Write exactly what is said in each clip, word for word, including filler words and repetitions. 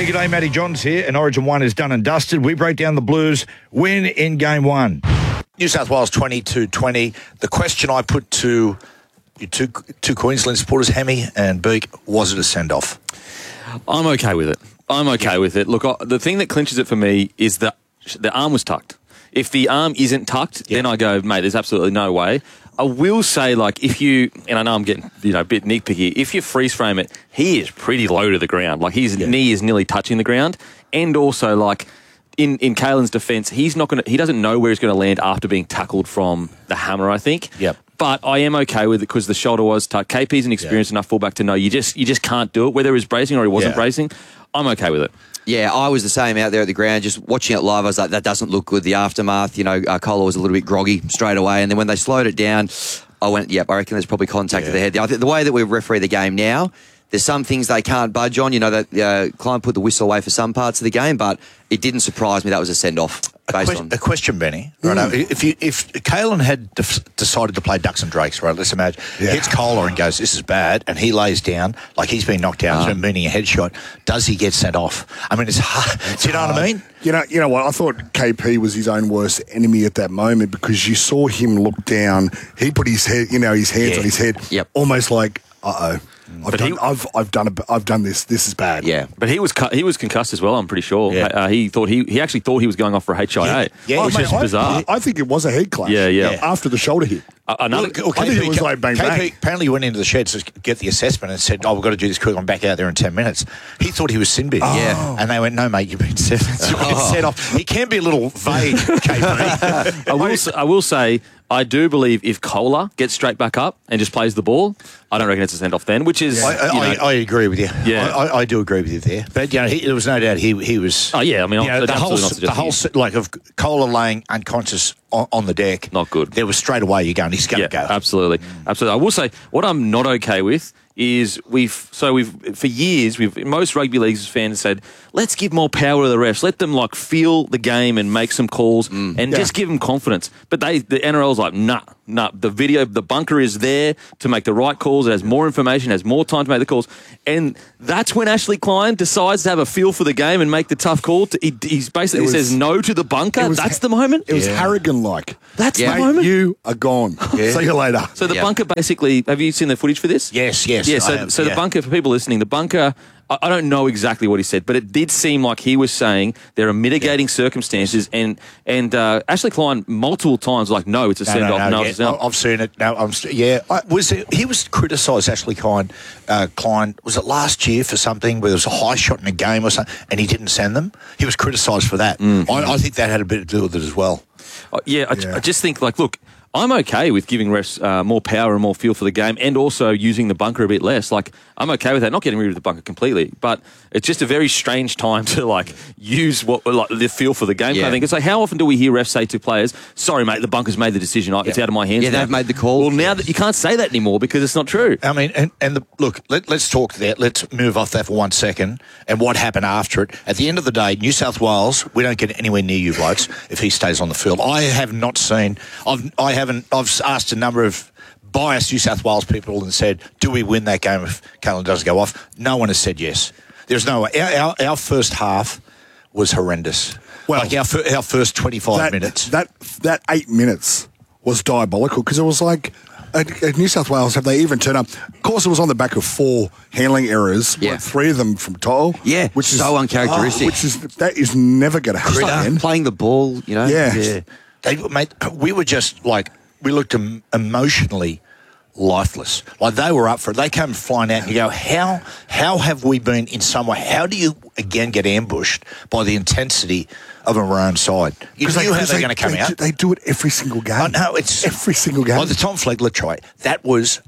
g'day, Matty Johns here, and Origin one is done and dusted. We break down the Blues win in game one. New South Wales twenty-two twenty. The question I put to you two, two Queensland supporters, Hemi and Beak, was it a send-off? I'm okay with it. I'm okay yeah. with it. Look, I, the thing that clinches it for me is that the arm was tucked. If the arm isn't tucked, yeah. then I go, mate, there's absolutely no way. I will say, like, if you, and I know I'm getting, you know, a bit nitpicky, if you freeze frame it, he is pretty low to the ground. Like, his yeah. knee is nearly touching the ground. And also, like, in, in Kalen's defence, he's not going to, he doesn't know where he's going to land after being tackled from the hammer, I think. Yep. But I am okay with it because the shoulder was tucked. K P's an experienced yeah. enough fullback to know you just you just can't do it, whether he was bracing or he wasn't yeah. bracing. I'm okay with it. Yeah, I was the same out there at the ground, just watching it live. I was like, that doesn't look good. The aftermath, you know, uh, Kohler was a little bit groggy straight away. And then when they slowed it down, I went, yep, I reckon there's probably contact yeah. to the head. I think the way that we referee the game now, there's some things they can't budge on. You know, that uh, Klein put the whistle away for some parts of the game, but it didn't surprise me that was a send-off. Based a, que- on... a question, Benny. Right mm. now, if you if Kalen had def- decided to play Ducks and Drakes, right? Let's imagine yeah. hits Kohler and goes, "This is bad," and he lays down like he's been knocked down, um, meaning a headshot. Does he get sent off? I mean, it's hard. It's Do you know hard. what I mean? You know, you know what? I thought K P was his own worst enemy at that moment because you saw him look down. He put his head, you know, his hands yeah. on his head, yep. almost like, "Uh oh." I've But done, he, I've I've done a, I've done this. This is bad. Yeah, but he was cu- he was concussed as well. I'm pretty sure. Yeah. Uh, he thought he he actually thought he was going off for a H I A, Yeah, yeah. which Oh, is mate, bizarre. I, I think it was a head clash. Yeah, yeah. yeah. After the shoulder hit. Uh, another, Well, I think it was like bang, K P bang. apparently went into the shed to get the assessment and said, "Oh, we've got to do this quick. I'm back out there in ten minutes." He thought he was sin bin. Oh. Yeah. And they went, "No, mate, you've been set, you've been set off." He can be a little vague, K P. I will s- I will say I do believe if Kohler gets straight back up and just plays the ball, I don't reckon it's a send off then. Which is, I, I, you know, I, I agree with you. Yeah. I, I, I do agree with you there. But you know, he, there was no doubt he he was. Oh yeah, I mean, you know, I'm the whole absolutely not the whole suggesting- like of Kohler laying unconscious on, on the deck. Not good. There was straight away you're going, he's going yeah, to go. absolutely, absolutely. I will say what I'm not okay with is we've so we've for years we've most rugby leagues fans said let's give more power to the refs, let them like feel the game and make some calls mm, and yeah. just give them confidence. But they the N R L's like nah nah the video the bunker is there to make the right calls. It has more information, has more time to make the calls, and that's when Ashley Klein decides to have a feel for the game and make the tough call. To, he he's basically was, says no to the bunker. That's ha- the moment. It was yeah. Harrigan like. That's yeah. the moment. You are gone. Yeah. See you later. So the yeah. bunker basically. Have you seen the footage for this? Yes, yes. Yeah, so, I have, so yeah. the bunker, for people listening, the bunker, I, I don't know exactly what he said, but it did seem like he was saying there are mitigating yeah. circumstances, and and uh, Ashley Klein multiple times like, no, it's a No, send no, off. no, No, yeah. it's a send off. I've seen it. No, I'm st- yeah. I, was it, he was criticised, Ashley Klein. Uh, Klein was it last year for something where there was a high shot in a game or something, and he didn't send them. He was criticised for that. Mm. I, I think that had a bit to do with it as well. Uh, yeah, I, Yeah. I just think, like, look, I'm okay with giving refs uh, more power and more feel for the game, and also using the bunker a bit less. Like, I'm okay with that. Not getting rid of the bunker completely, but it's just a very strange time to like use what like the feel for the game. Yeah. Kind of thing. It's like, how often do we hear refs say to players, "Sorry, mate, the bunker's made the decision. It's Yeah. out of my hands." Yeah, now." they've made the call. Well, now that you can't say that anymore because it's not true. I mean, and, and the, look, let, let's talk that. Let's move off that for one second and what happened after it. At the end of the day, New South Wales, we don't get anywhere near you blokes if he stays on the field. I have not seen, I've, I haven't, I've asked a number of biased New South Wales people and said, do we win that game if Kalen does go off? No one has said yes. There's no way. Our, our, our first half was horrendous. Well, like our, our first twenty-five that, minutes. That that eight minutes was diabolical because it was like at, at New South Wales, have they even turned up? Of course, it was on the back of four handling errors. Yeah. What, three of them from To'o. Yeah, which is so uncharacteristic. oh, which is that is never going to happen. Start playing the ball, you know. Yeah. Yeah, they mate. We were just like we looked em- emotionally lifeless. Like they were up for it. They came flying out, and you go, how how have we been in some way? How do you again get ambushed by the intensity of our own side? You knew they, how they're they, going to come they, out. They do it every single game. I know it's every single game. Like the Tom Flegler try, that was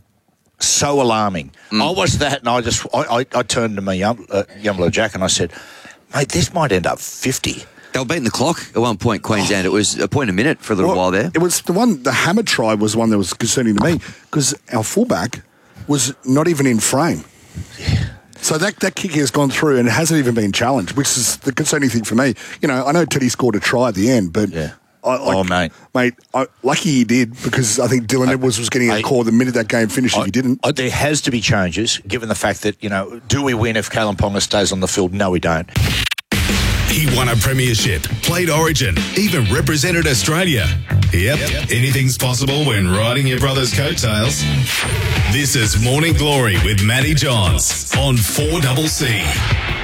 so alarming. Mm. I watched that, and I just I, I, I turned to my young, uh, Yumlo Jack, and I said, "Mate, this might end up fifty." They were beating the clock at one point, Queensland. It was a point a minute for a little Well, while there. It was the one, the hammer try was one that was concerning to me because our fullback was not even in frame. Yeah. So that, that kick has gone through and it hasn't even been challenged, which is the concerning thing for me. You know, I know Teddy scored a try at the end, but Yeah. I, like, Oh, mate. Mate, I, lucky he did, because I think Dylan Edwards was getting a I- call the minute that game finished if he didn't. Uh, There has to be changes, given the fact that, you know, do we win if Kalen Ponga stays on the field? No, we don't. He won a premiership, played Origin, even represented Australia. Yep, anything's possible when riding your brother's coattails. This is Morning Glory with Matty Johns on four C C.